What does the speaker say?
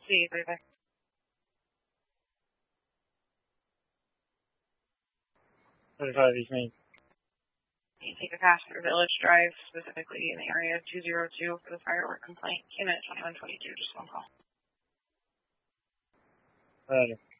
See you. Bye-bye. What does all these mean? You take a pass through Village Drive, specifically in the area of 202 for the firework complaint. Came in at 2122, just one call. Roger.